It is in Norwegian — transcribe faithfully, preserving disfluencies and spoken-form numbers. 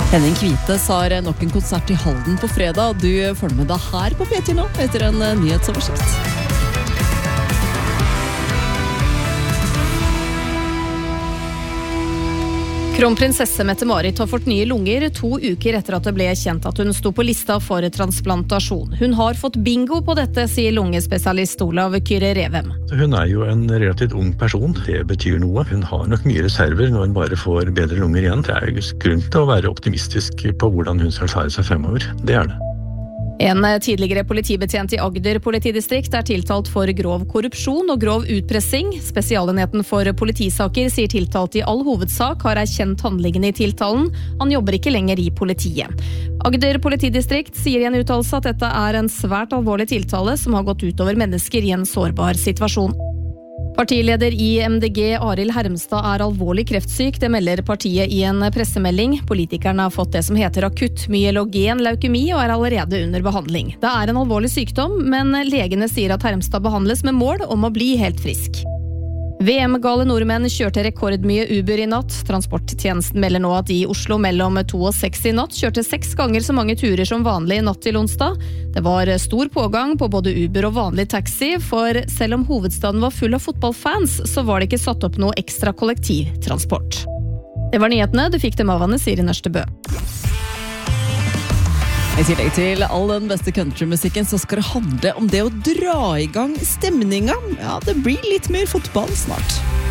Henning Kvites har nok en konsert i Halden på fredag, og du følger med deg her på P ti nå etter en nyhetsoversikt. Kronprinsesse Mette-Marit har fått nye lunger to uker etter at det ble kjent at hun sto på lista for transplantasjon. Hun har fått bingo på dette, sier lungespesialist Olav Kyrre Revem. Hun er jo en relativt ung person. Det betyr noe. Hun har nok mye reserver når hun bare får bedre lunger igjen. Det er jo grunn til å være optimistisk på hvordan hun skal klare seg fremover. Det er det. En tidligere politibetjent i Agder politidistrikt er tiltalt for grov korrupsjon og grov utpressing. Spesialenheten for politisaker sier tiltalt i all hovedsak har erkjent handlingene i tiltalen. Han jobber ikke lenger i politiet. Agder politidistrikt sier i en uttalelse at dette er en svært alvorlig tiltale som har gått utover mennesker i en sårbar situasjon. Partileder i M D G Arild Hermstad er alvorlig kreftsyk, det melder partiet i en pressemelding. Politikeren har fått det som heter akutt myelogen leukemi og er allerede under behandling. Det er en alvorlig sykdom, men legene sier at Hermstad behandles med mål om å bli helt frisk. V M-gale nordmenn kjørte rekordmye Uber i natt. Transporttjenesten melder nå at i Oslo mellom to og seks i natt kjørte seks ganger så mange turer som vanlig natt til onsdag. Det var stor pågang på både Uber og vanlig taxi, for selv om hovedstaden var full av fotballfans, så var det ikke satt opp noe ekstra kollektivtransport. Det var nyhetene, du fikk dem av Anne Siri Nørstebø. I tillegg til all den beste countrymusikken så skal det handle om det å dra i gang stemninga. Ja, det blir litt mer fotball snart.